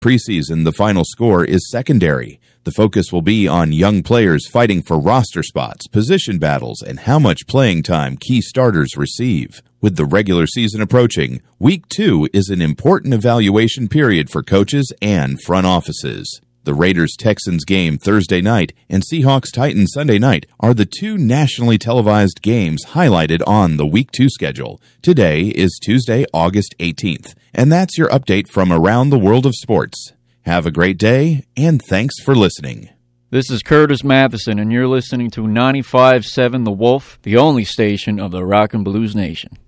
Preseason, the final score is secondary. The focus will be on young players fighting for roster spots, position battles, and how much playing time key starters receive. With the regular season approaching, Week 2 is an important evaluation period for coaches and front offices. The Raiders-Texans game Thursday night and Seahawks-Titans Sunday night are the two nationally televised games highlighted on the Week 2 schedule. Today is Tuesday, August 18th, and that's your update from around the world of sports. Have a great day, and thanks for listening. This is Curtis Matheson, and you're listening to 95.7 The Wolf, the only station of the Rock and Blues Nation.